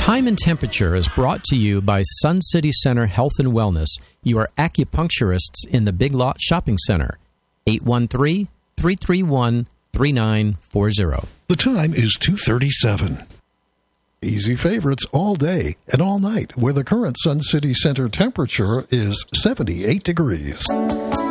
Time and Temperature is brought to you by Sun City Center Health and Wellness, your acupuncturists in the Big Lot Shopping Center. 813-331-3940. The time is 2:37. Easy favorites all day and all night, where the current Sun City Center temperature is 78 degrees.